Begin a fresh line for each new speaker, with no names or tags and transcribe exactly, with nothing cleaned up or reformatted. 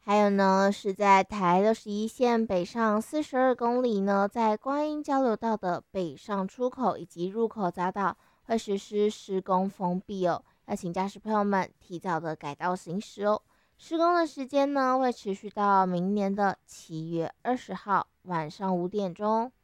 还有呢，是在台六十一线北上四十二公里呢，在观音交流道的北上出口以及入口匝道会实施施工封闭哦，要请驾驶朋友们提早的改道行驶哦。施工的时间呢，会持续到明年的七月二十号晚上五点钟。